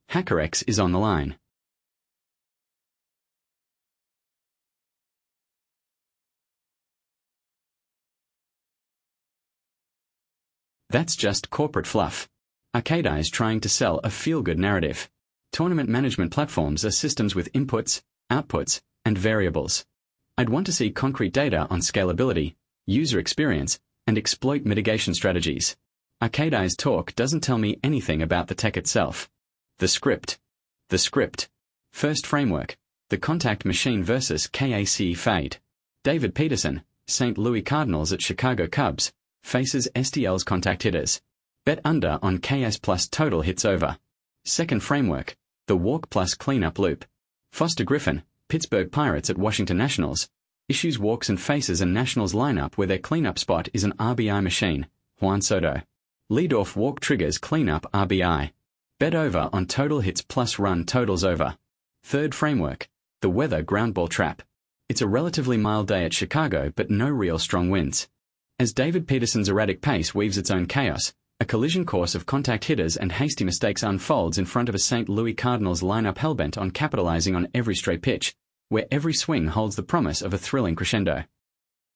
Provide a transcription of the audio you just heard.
HackerX is on the line. That's just corporate fluff. Arcadeye is trying to sell a feel-good narrative. Tournament management platforms are systems with inputs, outputs, and variables. I'd want to see concrete data on scalability, user experience, and exploit mitigation strategies. Arcadeye's talk doesn't tell me anything about the tech itself. The script. First framework. The contact machine versus KAC fade. David Peterson, St. Louis Cardinals at Chicago Cubs, faces STL's contact hitters. Bet under on KS plus total hits over. Second framework. The walk plus cleanup loop. Foster Griffin, Pittsburgh Pirates at Washington Nationals, issues walks and faces a Nationals lineup where their cleanup spot is an RBI machine, Juan Soto. Leadoff walk triggers cleanup RBI. Bet over on total hits plus run totals over. Third framework. The weather ground ball trap. It's a relatively mild day at Chicago but no real strong winds. As David Peterson's erratic pace weaves its own chaos, a collision course of contact hitters and hasty mistakes unfolds in front of a St. Louis Cardinals lineup hellbent on capitalizing on every stray pitch, where every swing holds the promise of a thrilling crescendo.